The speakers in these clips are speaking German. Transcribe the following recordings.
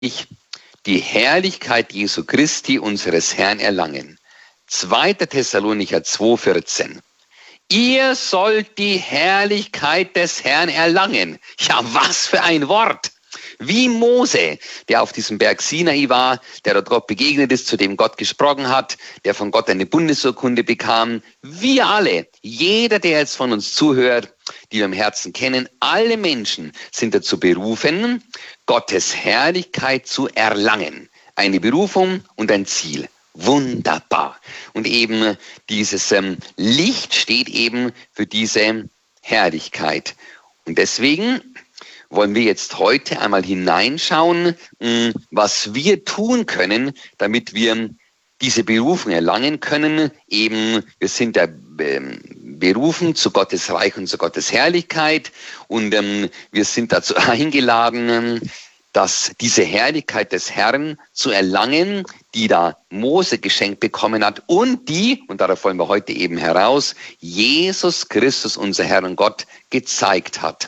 ich die Herrlichkeit Jesu Christi, unseres Herrn, erlangen. 2. Thessalonicher 2,14. Ihr sollt die Herrlichkeit des Herrn erlangen. Ja, was für ein Wort! Wie Mose, der auf diesem Berg Sinai war, der dort Gott begegnet ist, zu dem Gott gesprochen hat, der von Gott eine Bundesurkunde bekam. Wir alle, jeder, der jetzt von uns zuhört, die wir im Herzen kennen, alle Menschen sind dazu berufen, Gottes Herrlichkeit zu erlangen. Eine Berufung und ein Ziel. Wunderbar. Und eben dieses Licht steht eben für diese Herrlichkeit. Und deswegen wollen wir jetzt heute einmal hineinschauen, was wir tun können, damit wir diese Berufung erlangen können. Eben, wir sind ja berufen zu Gottes Reich und zu Gottes Herrlichkeit und wir sind dazu eingeladen, dass diese Herrlichkeit des Herrn zu erlangen, die da Mose geschenkt bekommen hat und die, und darauf wollen wir heute eben heraus, Jesus Christus, unser Herr und Gott, gezeigt hat.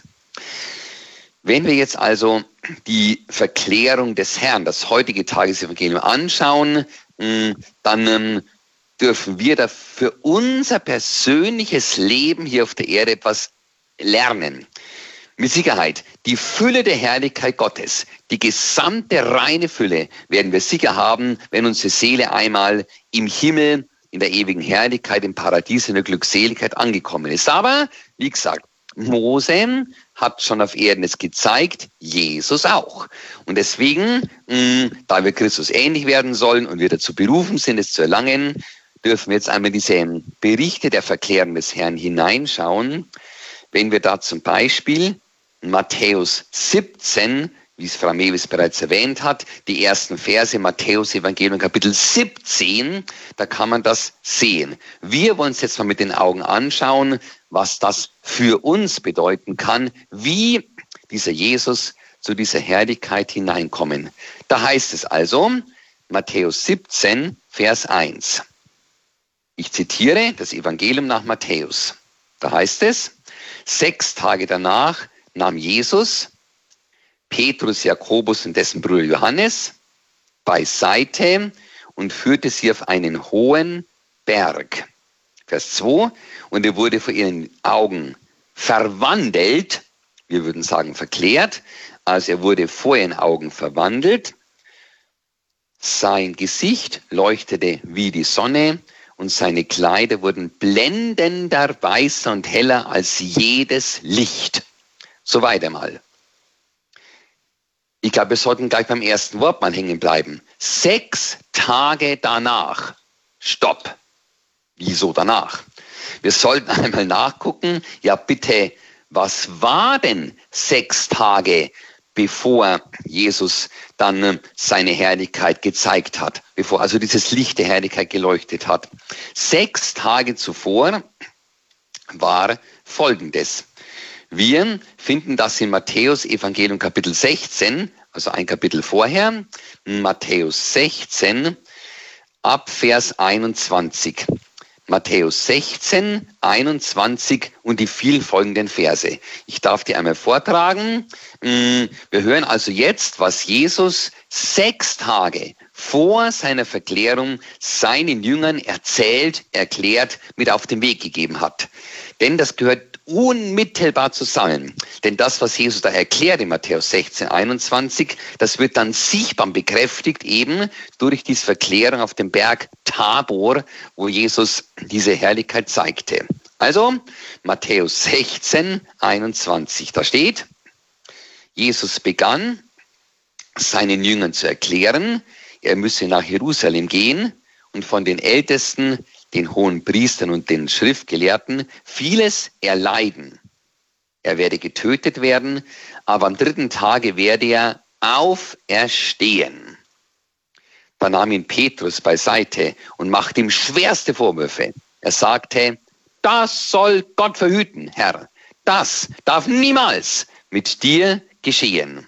Wenn wir jetzt also die Verklärung des Herrn, das heutige Tagesevangelium anschauen, dann dürfen wir da für unser persönliches Leben hier auf der Erde etwas lernen. Mit Sicherheit, die Fülle der Herrlichkeit Gottes, die gesamte reine Fülle werden wir sicher haben, wenn unsere Seele einmal im Himmel, in der ewigen Herrlichkeit, im Paradies, in der Glückseligkeit angekommen ist. Aber, wie gesagt, Mose hat schon auf Erden es gezeigt, Jesus auch. Und deswegen, da wir Christus ähnlich werden sollen und wir dazu berufen sind, es zu erlangen, dürfen wir jetzt einmal diese Berichte der Verklärung des Herrn hineinschauen. Wenn wir da zum Beispiel Matthäus 17, wie es Frau Mewis bereits erwähnt hat, die ersten Verse Matthäus Evangelium Kapitel 17, da kann man das sehen. Wir wollen uns jetzt mal mit den Augen anschauen, was das für uns bedeuten kann, wie dieser Jesus zu dieser Herrlichkeit hineinkommen. Da heißt es also, Matthäus 17, Vers 1. Ich zitiere das Evangelium nach Matthäus. Da heißt es, 6 Tage danach nahm Jesus Petrus, Jakobus und dessen Bruder Johannes beiseite und führte sie auf einen hohen Berg. Vers 2. Und er wurde vor ihren Augen verwandelt, wir würden sagen verklärt, also er wurde vor ihren Augen verwandelt. Sein Gesicht leuchtete wie die Sonne und seine Kleider wurden blendender, weißer und heller als jedes Licht. Soweit einmal. Ich glaube, wir sollten gleich beim ersten Wort mal hängen bleiben. 6 Tage danach. Stopp. Wieso danach? Wir sollten einmal nachgucken, ja bitte, was war denn 6 Tage, bevor Jesus dann seine Herrlichkeit gezeigt hat, bevor also dieses Licht der Herrlichkeit geleuchtet hat? 6 Tage zuvor war Folgendes. Wir finden das in Matthäus Evangelium Kapitel 16, also ein Kapitel vorher, Matthäus 16, ab Vers 21. Matthäus 16, 21 und die vielen folgenden Verse. Ich darf die einmal vortragen. Wir hören also jetzt, was Jesus 6 Tage vor seiner Verklärung seinen Jüngern erzählt, erklärt, mit auf den Weg gegeben hat. Denn das gehört unmittelbar zusammen. Denn das, was Jesus da erklärt in Matthäus 16, 21, das wird dann sichtbar bekräftigt eben durch diese Verklärung auf dem Berg Tabor, wo Jesus diese Herrlichkeit zeigte. Also Matthäus 16, 21, da steht, Jesus begann seinen Jüngern zu erklären, er müsse nach Jerusalem gehen und von den Ältesten, den hohen Priestern und den Schriftgelehrten vieles erleiden. Er werde getötet werden, aber am 3. Tage werde er auferstehen. Da nahm ihn Petrus beiseite und machte ihm schwerste Vorwürfe. Er sagte, das soll Gott verhüten, Herr. Das darf niemals mit dir geschehen.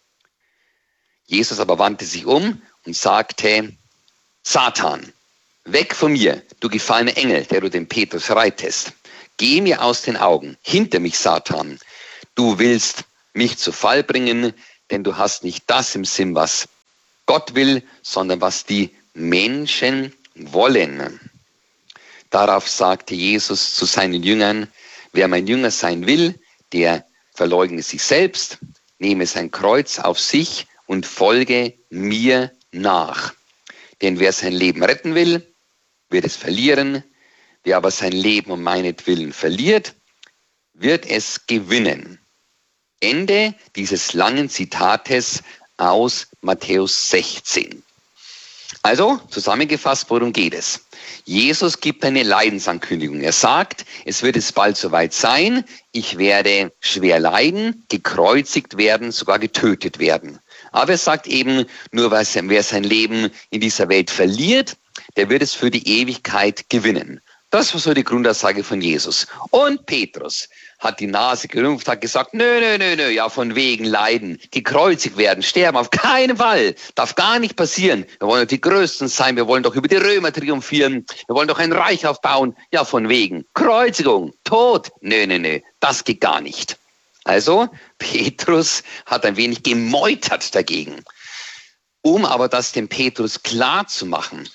Jesus aber wandte sich um und sagte, Satan, weg von mir, du gefallener Engel, der du den Petrus reitest. Geh mir aus den Augen, hinter mich, Satan. Du willst mich zu Fall bringen, denn du hast nicht das im Sinn, was Gott will, sondern was die Menschen wollen. Darauf sagte Jesus zu seinen Jüngern, wer mein Jünger sein will, der verleugne sich selbst, nehme sein Kreuz auf sich und folge mir nach. Denn wer sein Leben retten will, wird es verlieren. Wer aber sein Leben um meinetwillen verliert, wird es gewinnen. Ende dieses langen Zitates aus Matthäus 16. Also, zusammengefasst, worum geht es? Jesus gibt eine Leidensankündigung. Er sagt, es wird jetzt bald soweit sein, ich werde schwer leiden, gekreuzigt werden, sogar getötet werden. Aber er sagt eben, nur wer sein Leben in dieser Welt verliert, der wird es für die Ewigkeit gewinnen. Das war so die Grundaussage von Jesus. Und Petrus hat die Nase gerümpft, hat gesagt, nö, ja von wegen Leiden, gekreuzigt werden, sterben, auf keinen Fall, darf gar nicht passieren. Wir wollen doch die Größten sein, wir wollen doch über die Römer triumphieren, wir wollen doch ein Reich aufbauen, ja von wegen, Kreuzigung, Tod, nö, das geht gar nicht. Also Petrus hat ein wenig gemeutert dagegen. Um aber das dem Petrus klar zu machen,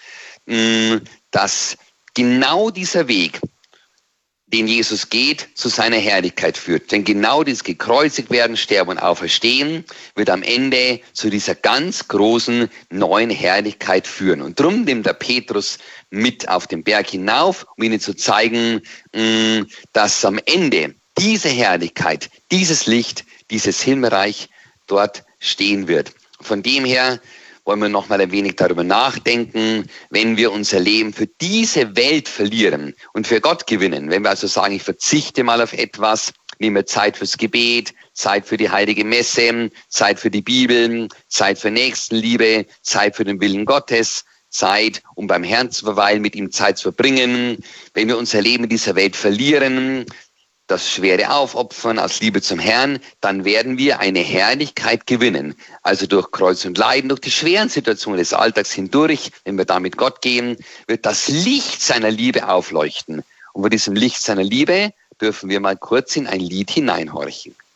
dass genau dieser Weg, den Jesus geht, zu seiner Herrlichkeit führt. Denn genau dieses gekreuzigt werden, sterben und auferstehen, wird am Ende zu dieser ganz großen neuen Herrlichkeit führen. Und darum nimmt der Petrus mit auf den Berg hinauf, um ihnen zu zeigen, dass am Ende diese Herrlichkeit, dieses Licht, dieses Himmelreich dort stehen wird. Von dem her wollen wir noch mal ein wenig darüber nachdenken, wenn wir unser Leben für diese Welt verlieren und für Gott gewinnen. Wenn wir also sagen, ich verzichte mal auf etwas, nehme Zeit fürs Gebet, Zeit für die heilige Messe, Zeit für die Bibel, Zeit für Nächstenliebe, Zeit für den Willen Gottes, Zeit, um beim Herrn zu verweilen, mit ihm Zeit zu verbringen. Wenn wir unser Leben in dieser Welt verlieren, das Schwere aufopfern aus Liebe zum Herrn, dann werden wir eine Herrlichkeit gewinnen. Also durch Kreuz und Leiden, durch die schweren Situationen des Alltags hindurch, wenn wir da mit Gott gehen, wird das Licht seiner Liebe aufleuchten. Und bei diesem Licht seiner Liebe dürfen wir mal kurz in ein Lied hineinhorchen.